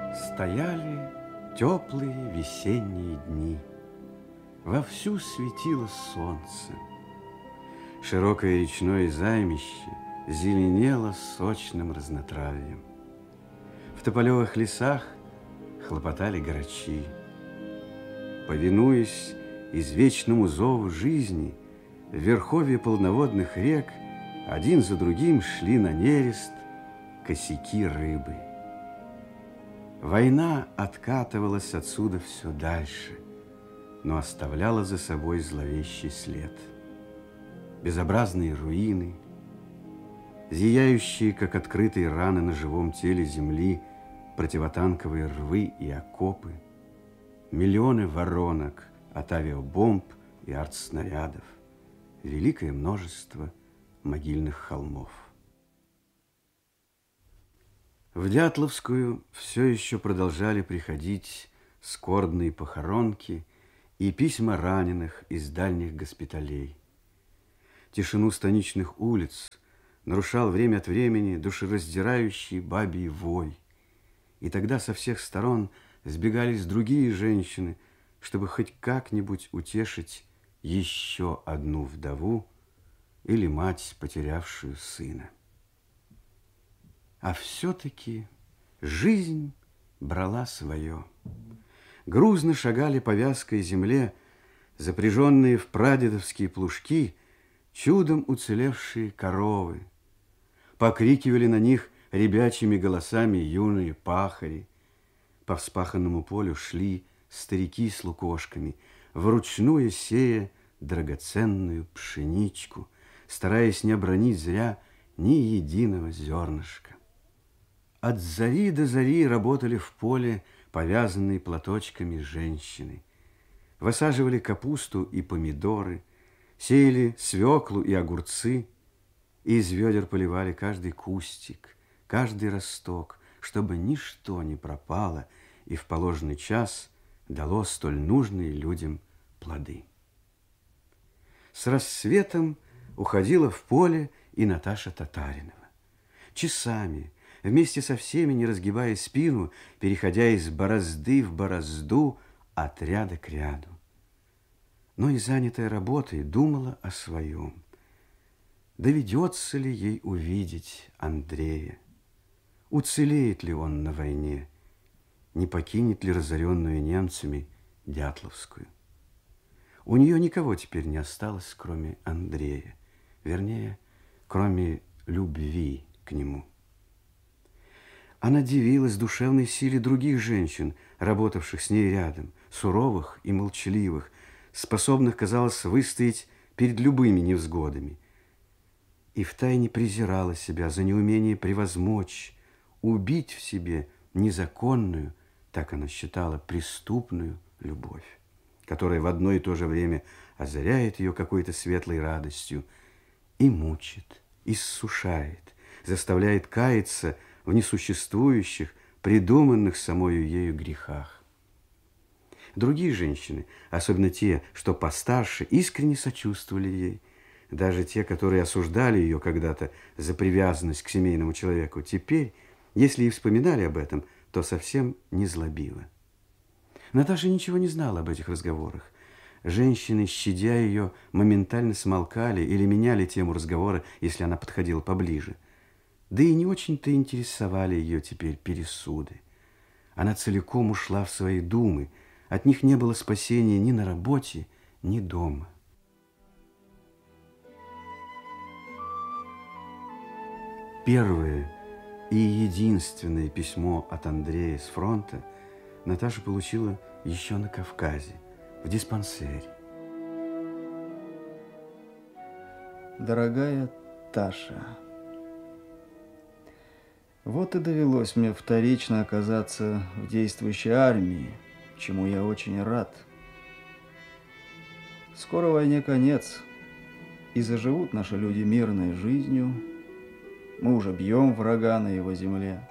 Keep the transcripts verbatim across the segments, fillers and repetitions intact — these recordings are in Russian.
Стояли теплые весенние дни. Вовсю светило солнце. Широкое речное займище зеленело сочным разнотравьем. В тополевых лесах хлопотали грачи. Повинуясь извечному зову жизни, в верховье полноводных рек один за другим шли на нерест косяки рыбы. Война откатывалась отсюда все дальше, но оставляла за собой зловещий след. Безобразные руины, зияющие, как открытые раны на живом теле земли, противотанковые рвы и окопы, миллионы воронок от авиабомб и артснарядов, великое множество могильных холмов. В Дятловскую все еще продолжали приходить скорбные похоронки и письма раненых из дальних госпиталей. Тишину станичных улиц нарушал время от времени душераздирающий бабий вой, и тогда со всех сторон сбегались другие женщины, чтобы хоть как-нибудь утешить еще одну вдову или мать, потерявшую сына. А все-таки жизнь брала свое. Грузно шагали по вязкой земле, запряженные в прадедовские плужки, чудом уцелевшие коровы. Покрикивали на них ребячьими голосами юные пахари. По вспаханному полю шли старики с лукошками, вручную сея драгоценную пшеничку, стараясь не обронить зря ни единого зернышка. От зари до зари работали в поле повязанные платочками женщины. Высаживали капусту и помидоры, сеяли свеклу и огурцы, и из ведер поливали каждый кустик, каждый росток, чтобы ничто не пропало и в положенный час дало столь нужные людям плоды. С рассветом уходила в поле и Наташа Татаринова. Часами, вместе со всеми, не разгибая спину, переходя из борозды в борозду, от ряда к ряду. Но и занятая работой думала о своем. Доведется ли ей увидеть Андрея? Уцелеет ли он на войне? Не покинет ли разоренную немцами Дятловскую? У нее никого теперь не осталось, кроме Андрея. Вернее, кроме любви к нему. Она дивилась душевной силе других женщин, работавших с ней рядом, суровых и молчаливых, способных, казалось, выстоять перед любыми невзгодами. И втайне презирала себя за неумение превозмочь, убить в себе незаконную, так она считала, преступную любовь, которая в одно и то же время озаряет ее какой-то светлой радостью и мучит, иссушает, заставляет каяться в несуществующих, придуманных самою ею грехах. Другие женщины, особенно те, что постарше, искренне сочувствовали ей. Даже те, которые осуждали ее когда-то за привязанность к семейному человеку, теперь, если и вспоминали об этом, то совсем не злобило. Наташа ничего не знала об этих разговорах. Женщины, щадя ее, моментально смолкали или меняли тему разговора, если она подходила поближе. Да и не очень-то интересовали ее теперь пересуды. Она целиком ушла в свои думы. От них не было спасения ни на работе, ни дома. Первое и единственное письмо от Андрея с фронта Наташа получила еще на Кавказе, в диспансере. Дорогая Таша, вот и довелось мне вторично оказаться в действующей армии, чему я очень рад. Скоро войне конец, и заживут наши люди мирной жизнью. Мы уже бьем врага на его земле.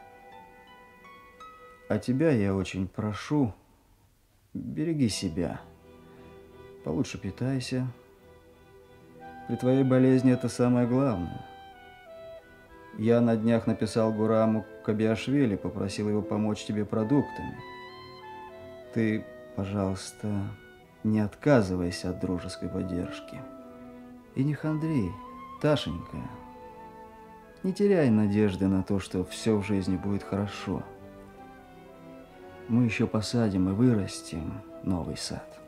А тебя я очень прошу, береги себя, получше питайся. При твоей болезни это самое главное. Я на днях написал Гураму Кабиашвили, попросил его помочь тебе продуктами. Ты, пожалуйста, не отказывайся от дружеской поддержки. И не хандри, Ташенька. Не теряй надежды на то, что все в жизни будет хорошо. Мы еще посадим и вырастим новый сад.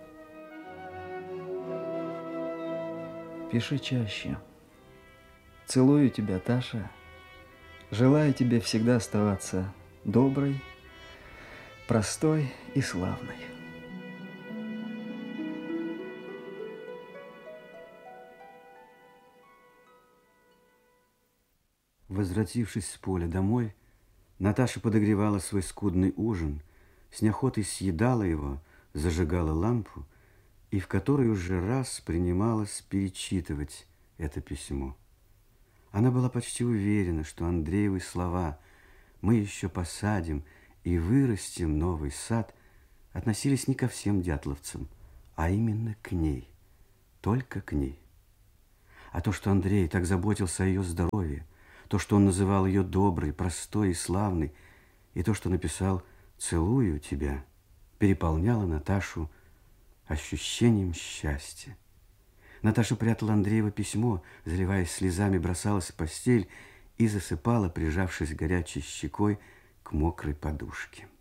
Пиши чаще. Целую тебя, Таша. Желаю тебе всегда оставаться доброй, простой и славной. Возвратившись с поля домой, Наташа подогревала свой скудный ужин, с неохотой съедала его, зажигала лампу и в который уже раз принималась перечитывать это письмо. Она была почти уверена, что Андреевы слова «мы еще посадим и вырастим новый сад» относились не ко всем дятловцам, а именно к ней, только к ней. А то, что Андрей так заботился о ее здоровье, то, что он называл ее доброй, простой и славной, и то, что написал «целую тебя», переполняло Наташу ощущением счастья. Наташа прятала Андреево письмо, заливаясь слезами, бросалась в постель и засыпала, прижавшись горячей щекой к мокрой подушке.